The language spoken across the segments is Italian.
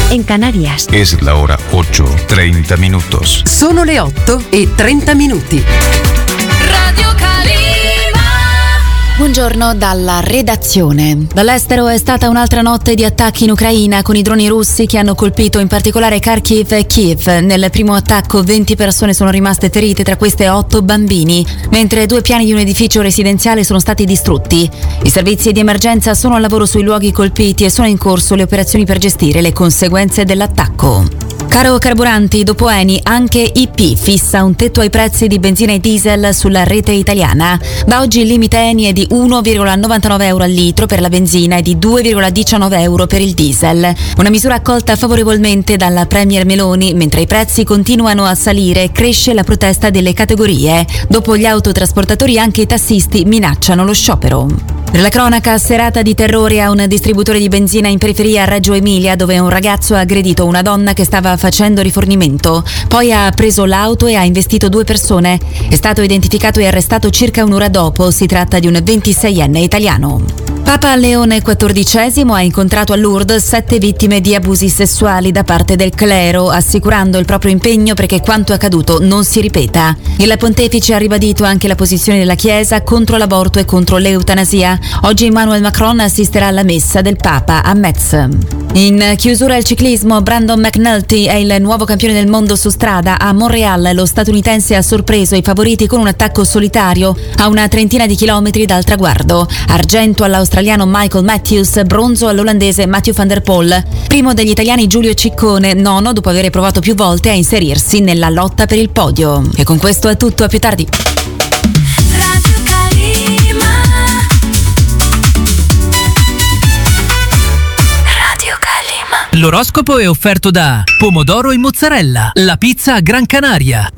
en Canarias. Es la hora 8:30 minutos. Sono le 8:30. Radio Calima. Buongiorno dalla redazione. Dall'estero è stata un'altra notte di attacchi in Ucraina con i droni russi che hanno colpito in particolare Kharkiv e Kiev. Nel primo attacco 20 persone sono rimaste ferite, tra queste 8 bambini, mentre 2 piani di un edificio residenziale sono stati distrutti. I servizi di emergenza sono al lavoro sui luoghi colpiti e sono in corso le operazioni per gestire le conseguenze dell'attacco. Caro carburanti, dopo Eni, anche IP fissa un tetto ai prezzi di benzina e diesel sulla rete italiana. Da oggi il limite Eni è di 1,99 euro al litro per la benzina e di 2,19 euro per il diesel. Una misura accolta favorevolmente dalla Premier Meloni, mentre i prezzi continuano a salire, cresce la protesta delle categorie. Dopo gli autotrasportatori anche i tassisti minacciano lo sciopero. Per la cronaca, serata di terrore a un distributore di benzina in periferia a Reggio Emilia, dove un ragazzo ha aggredito una donna che stava facendo rifornimento. Poi ha preso l'auto e ha investito 2 persone. È stato identificato e arrestato circa un'ora dopo. Si tratta di un 26enne italiano. Papa Leone XIV ha incontrato a Lourdes 7 vittime di abusi sessuali da parte del clero, assicurando il proprio impegno perché quanto accaduto non si ripeta. Il pontefice ha ribadito anche la posizione della Chiesa contro l'aborto e contro l'eutanasia. Oggi Emmanuel Macron assisterà alla messa del Papa a Metz. In chiusura al ciclismo, Brandon McNulty è il nuovo campione del mondo su strada. A Montréal lo statunitense ha sorpreso i favoriti con un attacco solitario a una trentina di chilometri dal traguardo. Argento all'australiano Michael Matthews, bronzo all'olandese Mathieu van der Poel. Primo degli italiani Giulio Ciccone, nono dopo aver provato più volte a inserirsi nella lotta per il podio. E con questo è tutto, a più tardi. L'oroscopo è offerto da Pomodoro e Mozzarella, la pizza a Gran Canaria.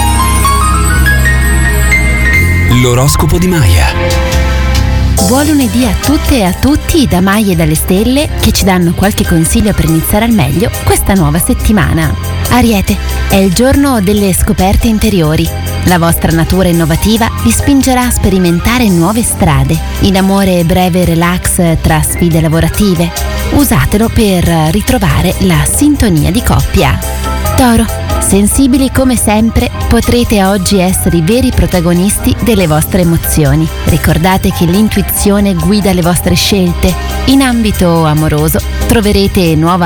L'oroscopo di Maya. Buon lunedì a tutte e a tutti da Maya e dalle stelle, che ci danno qualche consiglio per iniziare al meglio questa nuova settimana. Ariete, è il giorno delle scoperte interiori. La vostra natura innovativa vi spingerà a sperimentare nuove strade. In amore breve relax tra sfide lavorative. Usatelo per ritrovare la sintonia di coppia. Toro, sensibili come sempre, potrete oggi essere i veri protagonisti delle vostre emozioni. Ricordate che l'intuizione guida le vostre scelte. In ambito amoroso troverete nuova